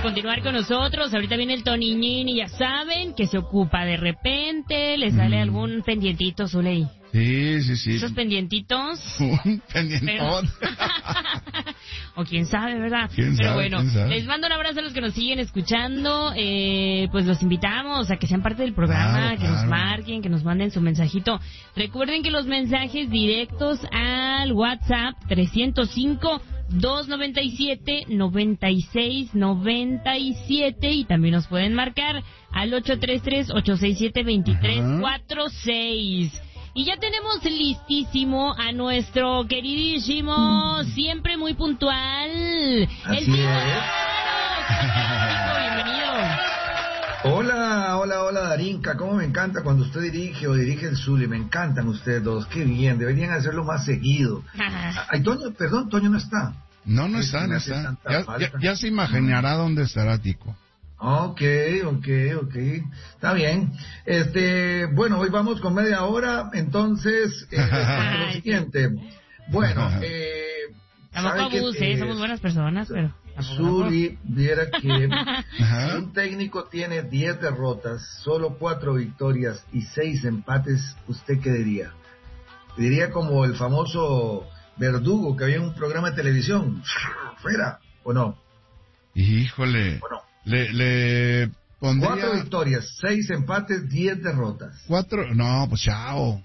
por continuar con nosotros. Ahorita viene el Toniñín y ya saben que se ocupa de repente, le sale algún pendientito, Zuley. Sí. Esos pendientitos. Un pendientón. O quién sabe, ¿verdad? Pero bueno, les mando un abrazo a los que nos siguen escuchando. Pues los invitamos a que sean parte del programa, que nos marquen, que nos manden su mensajito. Recuerden que los mensajes directos al WhatsApp 305-297-9697 y también nos pueden marcar al 833-867-2346. Y ya tenemos listísimo a nuestro queridísimo, siempre muy puntual, Así el Tico. Bienvenido. Hola, Darinka, cómo me encanta cuando usted dirige o dirige el Zuli, me encantan ustedes dos, qué bien, deberían hacerlo más seguido. Ay, Toño, perdón, Toño no está. No está. Ya se imaginará dónde estará Tico. Ok, está bien. Bueno, hoy vamos con media hora, entonces, lo siguiente. Bueno, tampoco abuse, somos buenas personas, pero... Zuli, viera que si un técnico tiene 10 derrotas, solo 4 victorias y 6 empates, ¿usted qué diría? Diría como el famoso Verdugo que había en un programa de televisión, fuera, ¿o no? Híjole. ¿O no? Le pondría... 4 victorias, 6 empates, 10 derrotas. 4, no, pues chao.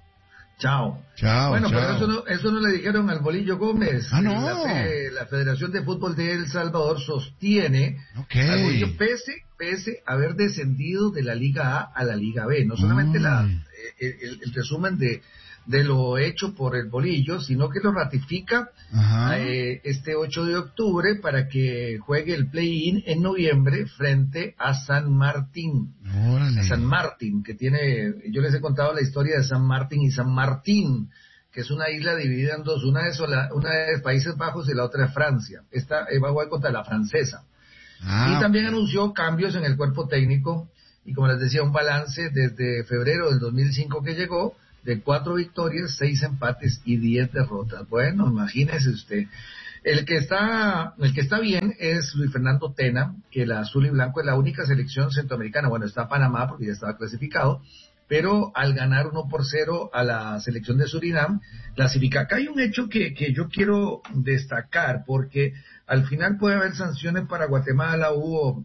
Bueno, pero eso no le dijeron al Bolillo Gómez. No. La Federación de Fútbol de El Salvador sostiene al Bolillo pese a haber descendido de la Liga A a la Liga B. No solamente el resumen de lo hecho por el Bolillo, sino que lo ratifica este 8 de octubre para que juegue el play-in en noviembre frente a San Martín. Órale. A San Martín, que tiene, yo les he contado la historia de San Martín y San Martín, que es una isla dividida en dos, una de Países Bajos y la otra de Francia. Esta va a jugar contra la francesa. Y también anunció cambios en el cuerpo técnico, y como les decía, un balance desde febrero del 2005 que llegó, de 4 victorias, 6 empates y 10 derrotas. Bueno, imagínese usted. El que está bien es Luis Fernando Tena, que el azul y blanco es la única selección centroamericana. Bueno, está Panamá porque ya estaba clasificado, pero al ganar 1-0 a la selección de Surinam, clasifica. Acá hay un hecho que yo quiero destacar, porque al final puede haber sanciones para Guatemala. Hubo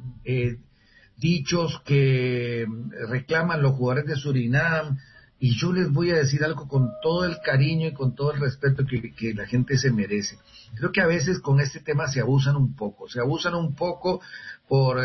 dichos que reclaman los jugadores de Surinam. Y yo les voy a decir algo con todo el cariño y con todo el respeto que la gente se merece. Creo que a veces con este tema se abusan un poco por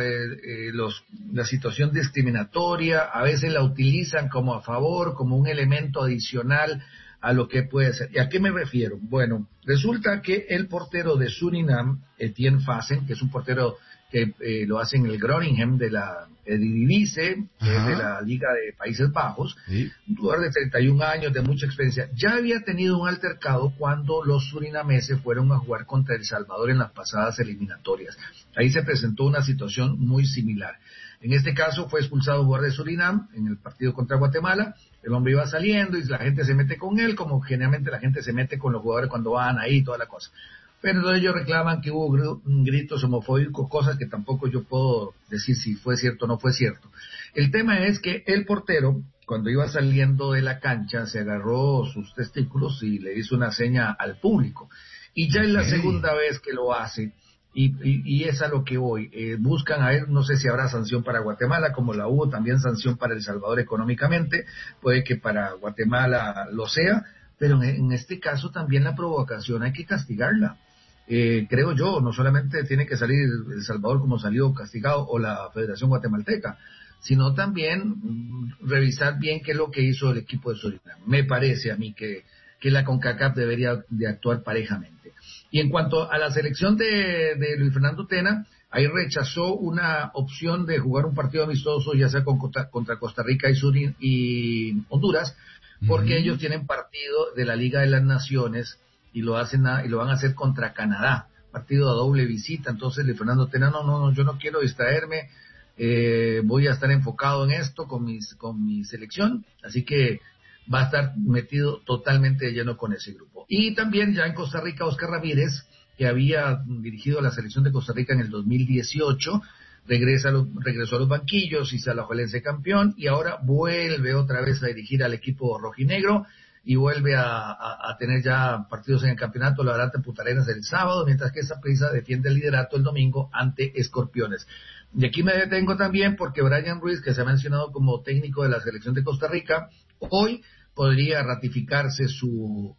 la situación discriminatoria, a veces la utilizan como a favor, como un elemento adicional a lo que puede ser. ¿Y a qué me refiero? Bueno, resulta que el portero de Surinam, Etienne Fassen, que es un portero que lo hace en el Groningen de la Eredivisie, que es de la Liga de Países Bajos, un jugador de 31 años, de mucha experiencia, ya había tenido un altercado cuando los surinameses fueron a jugar contra El Salvador en las pasadas eliminatorias. Ahí se presentó una situación muy similar. En este caso fue expulsado un jugador de Surinam en el partido contra Guatemala. El hombre iba saliendo y la gente se mete con él, como generalmente la gente se mete con los jugadores cuando van ahí, toda la cosa. Pero entonces ellos reclaman que hubo gritos homofóbicos, cosas que tampoco yo puedo decir si fue cierto o no fue cierto. El tema es que el portero, cuando iba saliendo de la cancha, se agarró sus testículos y le hizo una seña al público. Y ya es la segunda vez que lo hace, y es a lo que voy. Buscan a ver, no sé si habrá sanción para Guatemala, como la hubo también sanción para El Salvador económicamente, puede que para Guatemala lo sea, pero en este caso también la provocación hay que castigarla. Creo yo, no solamente tiene que salir El Salvador como salió castigado o la Federación Guatemalteca, sino también revisar bien qué es lo que hizo el equipo de Surinam. Me parece a mí que la CONCACAF debería de actuar parejamente. Y en cuanto a la selección de Luis Fernando Tena, ahí rechazó una opción de jugar un partido amistoso, ya sea contra Costa Rica y Honduras, porque ellos tienen partido de la Liga de las Naciones y lo van a hacer contra Canadá, partido a doble visita. Entonces Luis Fernando Tena, no, yo no quiero distraerme, voy a estar enfocado en esto con mi selección, así que va a estar metido totalmente de lleno con ese grupo. Y también ya en Costa Rica, Oscar Ramírez que había dirigido la selección de Costa Rica en el 2018, regresó a los banquillos y se alajuelense campeón, y ahora vuelve otra vez a dirigir al equipo rojinegro, y vuelve a tener ya partidos en el campeonato, la Adelante Punta Arenas el sábado, mientras que Saprissa defiende el liderato el domingo ante Escorpiones. Y aquí me detengo también porque Brian Ruiz, que se ha mencionado como técnico de la selección de Costa Rica, hoy podría ratificarse su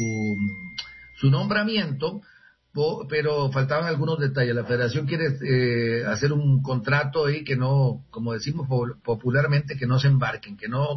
nombramiento, pero faltaban algunos detalles. La federación quiere hacer un contrato ahí que no, como decimos popularmente, que no se embarquen, que no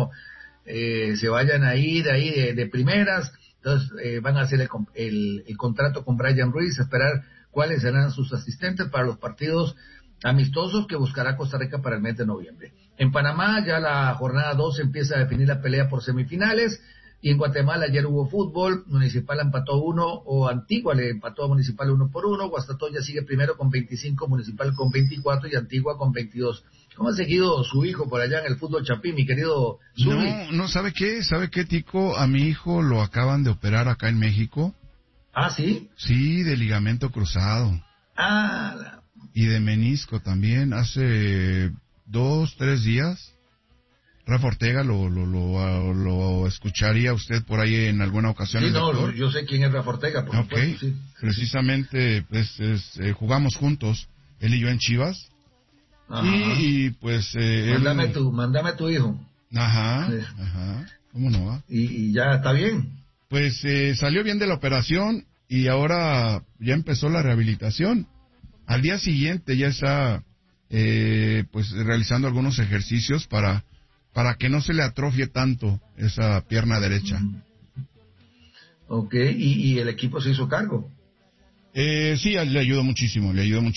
se vayan a ir ahí de primeras. Entonces van a hacer el contrato con Brian Ruiz, esperar cuáles serán sus asistentes para los partidos amistosos que buscará Costa Rica para el mes de noviembre. En Panamá ya la jornada 2 empieza a definir la pelea por semifinales, y en Guatemala ayer hubo fútbol. Municipal empató 1, o Antigua le empató a Municipal 1-1, Guastatoya sigue primero con 25, Municipal con 24 y Antigua con 22. ¿Cómo ha seguido su hijo por allá en el fútbol chapín, mi querido Zuli? No, ¿sabe qué, Tico? A mi hijo lo acaban de operar acá en México. ¿Ah, sí? Sí, de ligamento cruzado. Y de menisco también, hace 2-3 días. Rafa Ortega, lo escucharía usted por ahí en alguna ocasión. Sí, no, yo sé quién es Rafa Ortega, por supuesto, sí. Precisamente, pues, jugamos juntos, él y yo en Chivas. Y pues... Mándame tu hijo. Ajá, ¿cómo no va? Y ya está bien. Pues salió bien de la operación y ahora ya empezó la rehabilitación. Al día siguiente ya está pues realizando algunos ejercicios para que no se le atrofie tanto esa pierna derecha. Ok, ¿y el equipo se hizo cargo? Sí, le ayudó muchísimo.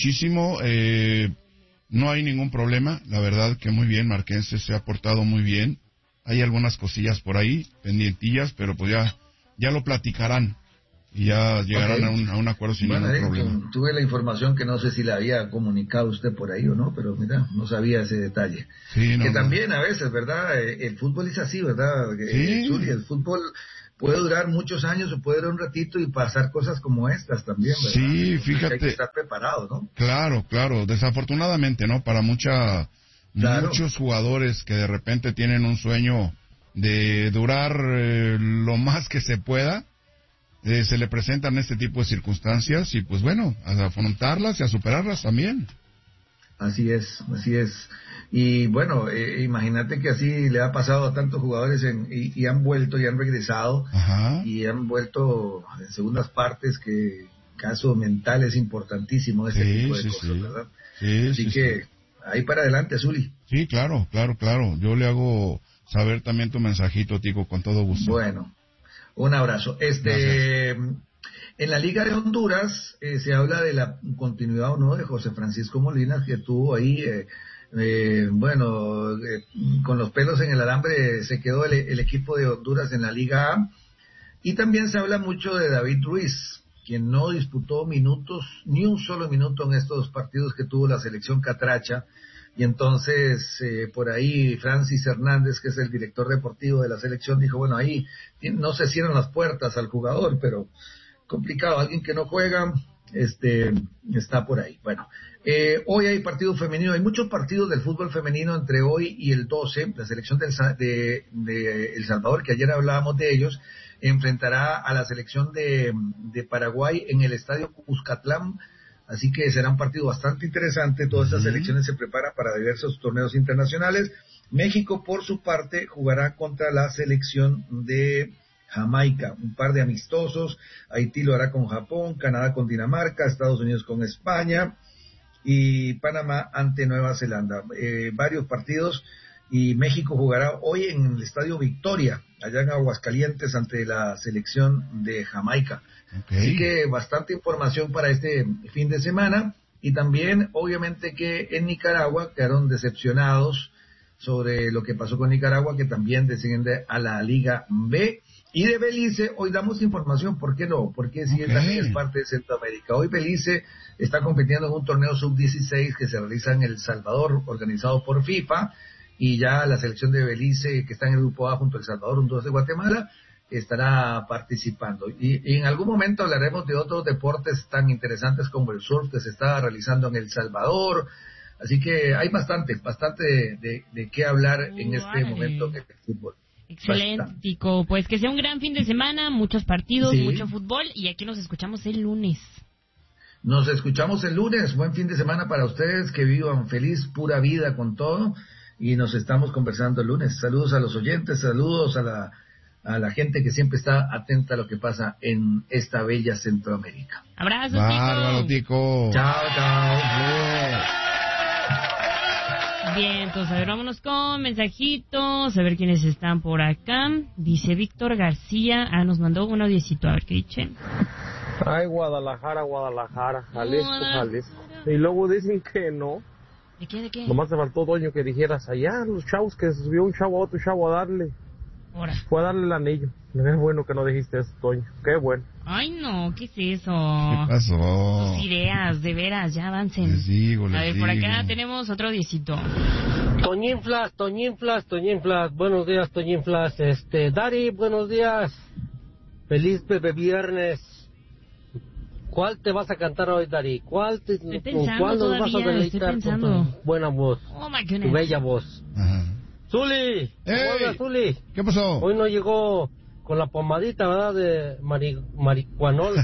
No hay ningún problema, la verdad que muy bien, Marquense se ha portado muy bien. Hay algunas cosillas por ahí, pendientillas, pero pues ya lo platicarán y ya llegarán a un acuerdo sin ningún problema. Tuve la información que no sé si la había comunicado usted por ahí o no, pero mira, no sabía ese detalle. Sí, también a veces, ¿verdad? El fútbol es así, ¿verdad? Sí. El fútbol puede durar muchos años o puede durar un ratito y pasar cosas como estas también, ¿verdad? Sí, fíjate. Hay que estar preparado, ¿no? Claro. Desafortunadamente, ¿no? Para muchos jugadores que de repente tienen un sueño de durar lo más que se pueda, se le presentan este tipo de circunstancias y pues bueno, a afrontarlas y a superarlas también. Así es. Y bueno, imagínate que así le ha pasado a tantos jugadores y han vuelto y han regresado. Ajá. Y han vuelto en segundas partes, que caso mental es importantísimo ese tipo de cosas, ¿verdad? Así que ahí para adelante, Zuli. Sí, claro. Yo le hago saber también tu mensajito, Tico, con todo gusto. Bueno, un abrazo. En la Liga de Honduras se habla de la continuidad o no de José Francisco Molina, que tuvo ahí, con los pelos en el alambre se quedó el equipo de Honduras en la Liga A. Y también se habla mucho de David Ruiz, quien no disputó minutos, ni un solo minuto en estos partidos que tuvo la selección catracha. Y entonces, por ahí, Francis Hernández, que es el director deportivo de la selección, dijo, bueno, ahí no se cierran las puertas al jugador, pero complicado, alguien que no juega, está por ahí. Bueno, hoy hay partido femenino, hay muchos partidos del fútbol femenino entre hoy y el 12, la selección de El Salvador, que ayer hablábamos de ellos, enfrentará a la selección de Paraguay en el estadio Cuscatlán. Así que será un partido bastante interesante. Todas estas selecciones se preparan para diversos torneos internacionales. México, por su parte, jugará contra la selección de Jamaica, un par de amistosos. Haití lo hará con Japón, Canadá con Dinamarca, Estados Unidos con España y Panamá ante Nueva Zelanda. Varios partidos, y México jugará hoy en el Estadio Victoria, allá en Aguascalientes, ante la selección de Jamaica. Okay. Así que bastante información para este fin de semana. Y también, obviamente, que en Nicaragua quedaron decepcionados sobre lo que pasó con Nicaragua, que también desciende a la Liga B. Y de Belice, hoy damos información, ¿por qué no? Porque sí, también es parte de Centroamérica. Hoy Belice está compitiendo en un torneo sub-16 que se realiza en El Salvador, organizado por FIFA, y ya la selección de Belice, que está en el grupo A junto a El Salvador, Honduras y Guatemala, estará participando. Y en algún momento hablaremos de otros deportes tan interesantes como el surf que se está realizando en El Salvador. Así que hay bastante de qué hablar en este momento en el fútbol. Excelente, Tico. Pues que sea un gran fin de semana, muchos partidos, mucho fútbol, y aquí nos escuchamos el lunes. Nos escuchamos el lunes. Buen fin de semana para ustedes, que vivan feliz, pura vida con todo, y nos estamos conversando el lunes. Saludos a los oyentes, saludos a la gente que siempre está atenta a lo que pasa en esta bella Centroamérica. Abrazos, Bárbaro, Tico. Chao. Bien, entonces a ver, vámonos con mensajitos, a ver quiénes están por acá. Dice Víctor García, nos mandó un audiecito, a ver qué dice. Ay, Guadalajara, Jalisco. Y luego dicen que no. ¿De qué? Nomás te faltó, Toño, que dijeras, allá los chavos, que se subió un chavo a otro chavo a darle. Ahora. Fue a darle el anillo. Es bueno que no dijiste eso, Toño. Qué bueno. Ay, no, ¿qué es eso? ¿Qué pasó? Tus ideas, de veras, ya avancen. Les digo. A ver, por acá tenemos otro audiecito. Toñinflas. Buenos días, Toñinflas. Dari, buenos días. Feliz bebé viernes. ¿Cuál te vas a cantar hoy, Dari? ¿Cuál nos vas a deleitar con tu buena voz? Oh, my goodness. Tu bella voz. Ajá. Zuli, hola, Zuli. ¿Qué pasó? Hoy no llegó con la pomadita, ¿verdad? De marihuanol.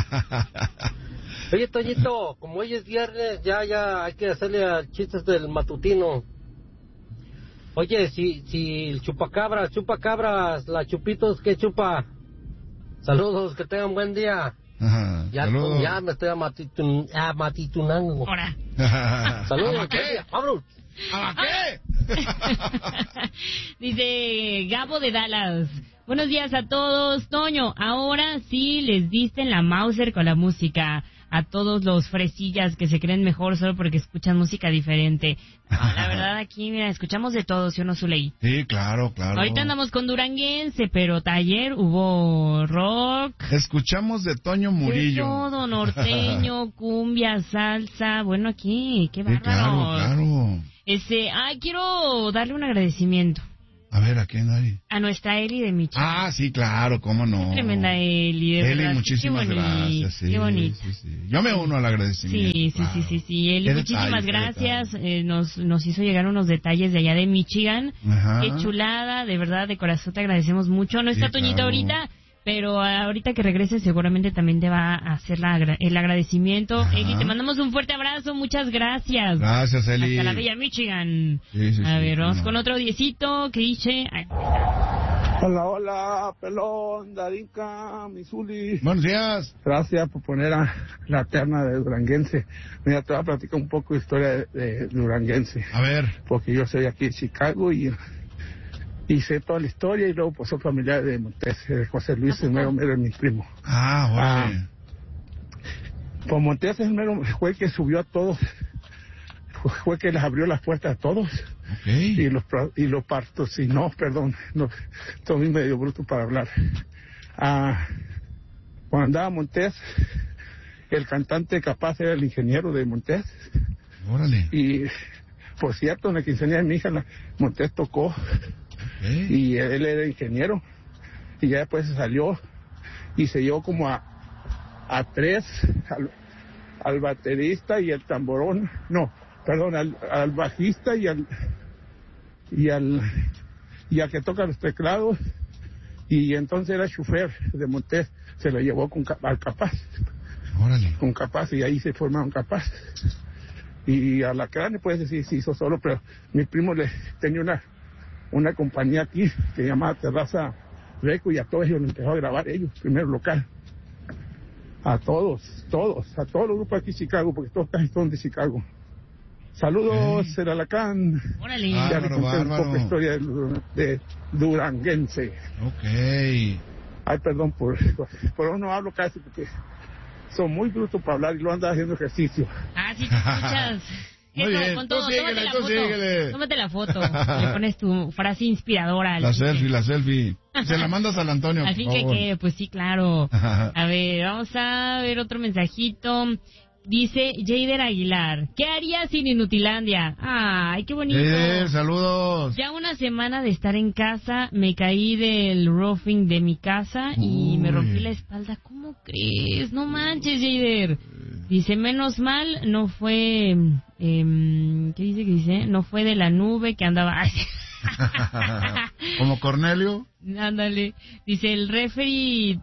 Oye, Toñito, como hoy es viernes, ya hay que hacerle a chistes del matutino. Oye, si el chupacabras, la Chupitos, ¿qué chupa? Saludos, que tengan buen día. Ajá, saludos. Ya me estoy amatitunando. Ahora. Saludos. ¿Qué? ¡Vámonos! ¿A qué? Dice Gabo de Dallas. Buenos días a todos. Toño, ahora sí les diste en la Mauser con la música. A todos los fresillas que se creen mejor solo porque escuchan música diferente. No, la verdad aquí, mira, escuchamos de todo, ¿sí o no, Zuley? Sí, claro. Ahorita andamos con duranguense, pero ayer hubo rock. Escuchamos de Toño Murillo. De todo, norteño, cumbia, salsa. Bueno, aquí, qué bárbaro. Claro. Quiero darle un agradecimiento. A ver, ¿a quién hay? A nuestra Eli de Michoacán. Ah, sí, claro, cómo no. Tremenda Eli, de verdad. Eli, muchísimas gracias. Sí, qué bonito. Sí. Yo me uno al agradecimiento. Sí. Eli, muchísimas gracias. Nos hizo llegar unos detalles de allá de Michigan. Ajá. Qué chulada, de verdad, de corazón te agradecemos mucho. No está Toñito ahorita, pero ahorita que regrese seguramente también te va a hacer el agradecimiento. Ajá. Eli, te mandamos un fuerte abrazo, muchas gracias. Gracias, Eli. Hasta la bella Michigan. Sí, a ver, vamos con otro diecito que dice... Hola, pelón, Darinka, Misuli. Buenos días. Gracias por poner a la terna de duranguense. Mira, te voy a platicar un poco de historia de duranguense. A ver. Porque yo soy aquí en Chicago y sé toda la historia, y luego pues soy familiar de Montes, José Luis, el mero es mi primo. Bueno. Pues Montes es el mero, fue el que subió a todos, fue el que les abrió las puertas a todos. Okay. Y los patrocinó, perdón, no, estoy medio bruto para hablar. Cuando andaba Montes, el cantante capaz era el ingeniero de Montes. Órale. Y por cierto, en la quinceañera de mi hija, Montes tocó. Y él era ingeniero, y ya después se salió y se llevó como a tres, al baterista y al tamborón, al bajista y al que toca los teclados, y entonces era chofer de Montes, se lo llevó al Capaz. Órale. Con Capaz, y ahí se formaron Capaz. Y a la Crane, puedes decir, se hizo solo, pero mi primo tenía una compañía aquí que se llamaba Terraza Reco, y a todos ellos lo empezó a grabar ellos, primero local. A todos los grupos aquí de Chicago, porque todos casi son de Chicago. Saludos, Seralacán. Órale. Ya le conté un poco historia de duranguense. Ok. Ay, perdón, por no hablo casi porque son muy brutos para hablar y lo andan haciendo ejercicio. Sí, te escuchas. Muy bien, con todo, síguele. Tómate la foto. Le pones tu frase inspiradora. La selfie. Se la mandas al Antonio, al fin que, pues sí, claro. A ver, vamos a ver otro mensajito. Dice Jader Aguilar, ¿qué harías sin Inutilandia? ¡Ay, qué bonito! ¡Saludos! Ya una semana de estar en casa, me caí del roofing de mi casa y me rompí la espalda. ¿Cómo crees? No manches, Jader. Dice, menos mal, no fue... ¿qué dice? No fue de la nube que andaba... ¿Como Cornelio? Ándale. Dice, el referee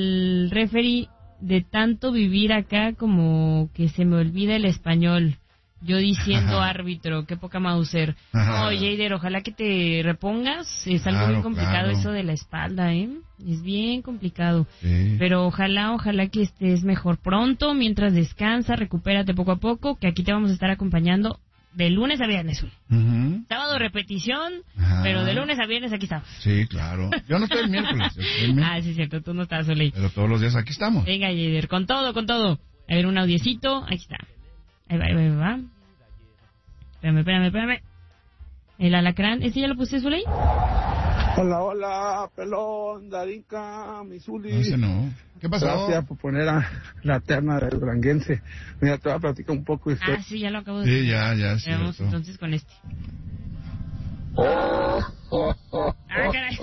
de tanto vivir acá como que se me olvida el español. Yo diciendo árbitro, qué poca Mauser. No, Jader, ojalá que te repongas. Es algo muy complicado eso de la espalda, ¿eh? Es bien complicado. Sí. Pero ojalá que estés mejor pronto. Mientras descansa, recupérate poco a poco, que aquí te vamos a estar acompañando de lunes a viernes. Sábado repetición, pero de lunes a viernes aquí estamos. Sí, claro. Yo no estoy el miércoles. Sí, es cierto, tú no estás, Ole. Pero todos los días aquí estamos. Venga, Jader, con todo. A ver, un audiecito, ahí está. Ahí va. Espérame. El alacrán, ¿ese ya lo puse, Zuley? Hola, pelón, Darinka, mi Zuli. No, ese no. ¿Qué pasó? Gracias por poner a la terna del duranguense. Mira, te voy a platicar un poco. Sí, ya lo acabo de decir. Sí, ya. Vamos entonces con este. Caray.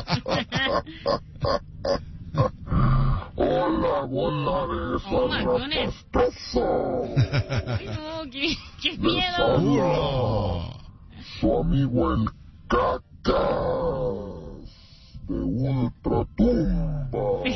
Hola, bola de Ay, no, qué miedo. Su amigo el Cacas de Ultratumba.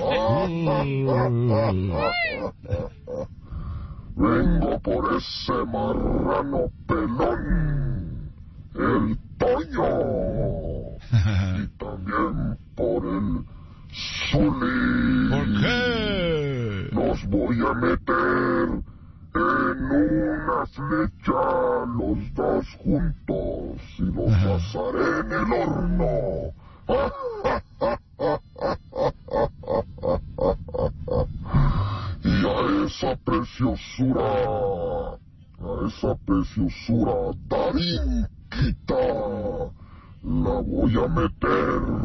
Vengo por ese marrano pelón, el Toño, y también por el Zuli. ¿Por qué? Los voy a meter en una flecha los dos juntos y los asaré en el horno. Y a esa preciosura Darinquita la voy a meter